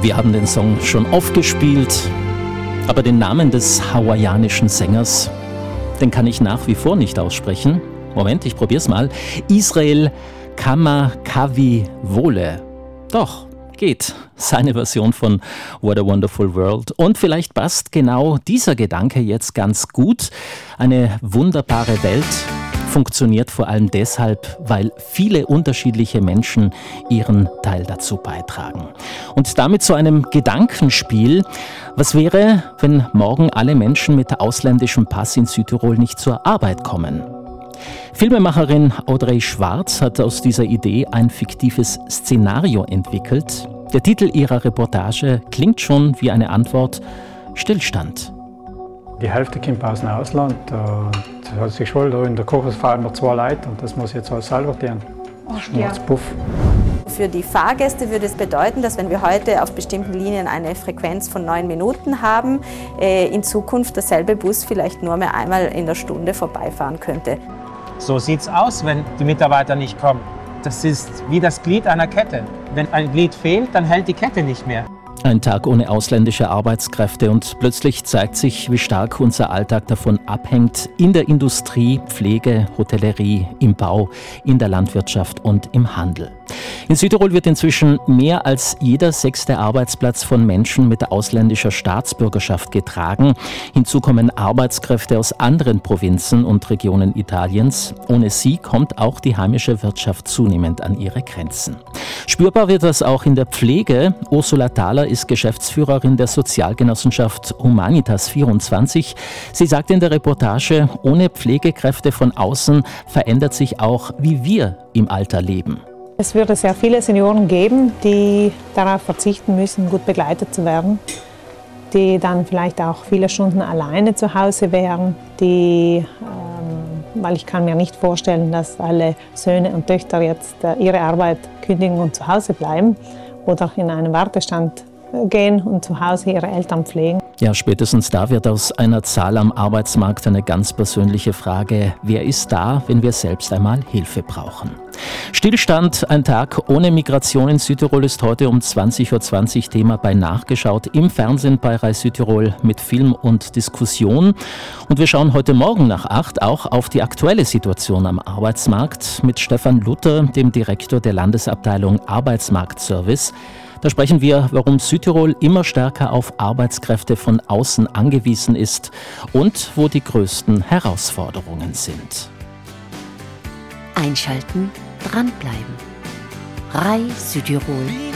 Wir haben den Song schon oft gespielt, aber den Namen des hawaiianischen Sängers, den kann ich nach wie vor nicht aussprechen. Moment, ich probier's mal. Israel Kamakawiwo'ole. Doch, geht. Seine Version von What a Wonderful World. Und vielleicht passt genau dieser Gedanke jetzt ganz gut. Eine wunderbare Welt funktioniert vor allem deshalb, weil viele unterschiedliche Menschen ihren Teil dazu beitragen. Und damit zu einem Gedankenspiel. Was wäre, wenn morgen alle Menschen mit ausländischem Pass in Südtirol nicht zur Arbeit kommen? Filmemacherin Audrey Schwarz hat aus dieser Idee ein fiktives Szenario entwickelt. Der Titel ihrer Reportage klingt schon wie eine Antwort: Stillstand. Die Hälfte kommt aus dem Ausland. Das hat sich schon in der Küche fahren wir 2 Leute und das muss ich jetzt alles selber tun. Das macht's puff. Für die Fahrgäste würde es bedeuten, dass wenn wir heute auf bestimmten Linien eine Frequenz von 9 Minuten haben, in Zukunft derselbe Bus vielleicht nur mehr einmal in der Stunde vorbeifahren könnte. So sieht's aus, wenn die Mitarbeiter nicht kommen. Das ist wie das Glied einer Kette. Wenn ein Glied fehlt, dann hält die Kette nicht mehr. Ein Tag ohne ausländische Arbeitskräfte und plötzlich zeigt sich, wie stark unser Alltag davon abhängt, in der Industrie, Pflege, Hotellerie, im Bau, in der Landwirtschaft und im Handel. In Südtirol wird inzwischen mehr als jeder 6. Arbeitsplatz von Menschen mit ausländischer Staatsbürgerschaft getragen. Hinzu kommen Arbeitskräfte aus anderen Provinzen und Regionen Italiens. Ohne sie kommt auch die heimische Wirtschaft zunehmend an ihre Grenzen. Spürbar wird das auch in der Pflege. Ursula Thaler ist Geschäftsführerin der Sozialgenossenschaft Humanitas 24. Sie sagt in der Reportage, ohne Pflegekräfte von außen verändert sich auch, wie wir im Alter leben. Es würde sehr viele Senioren geben, die darauf verzichten müssen, gut begleitet zu werden, die dann vielleicht auch viele Stunden alleine zu Hause wären, weil ich kann mir nicht vorstellen, dass alle Söhne und Töchter jetzt ihre Arbeit kündigen und zu Hause bleiben oder in einen Wartestand gehen und zu Hause ihre Eltern pflegen. Ja, spätestens da wird aus einer Zahl am Arbeitsmarkt eine ganz persönliche Frage: Wer ist da, wenn wir selbst einmal Hilfe brauchen? Stillstand, ein Tag ohne Migration in Südtirol ist heute um 20.20 Uhr Thema bei Nachgeschaut im Fernsehen bei Rai Südtirol mit Film und Diskussion. Und wir schauen heute Morgen nach 8 auch auf die aktuelle Situation am Arbeitsmarkt mit Stefan Luther, dem Direktor der Landesabteilung Arbeitsmarktservice. Da sprechen wir, warum Südtirol immer stärker auf Arbeitskräfte von außen angewiesen ist und wo die größten Herausforderungen sind. Einschalten, dranbleiben. Rai Südtirol.